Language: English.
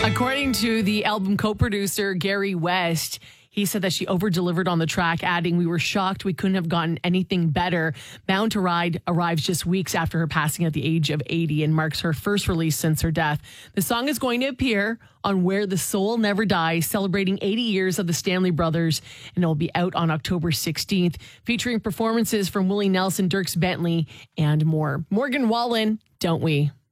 According to the album co-producer Gary West, he said that she over-delivered on the track, adding, "We were shocked we couldn't have gotten anything better." Bound to Ride arrives just weeks after her passing at the age of 80 and marks her first release since her death. The song is going to appear on Where the Soul Never Dies, celebrating 80 years of the Stanley Brothers, and it will be out on October 16th, featuring performances from Willie Nelson, Dierks Bentley, and more. Morgan Wallen, Don't We?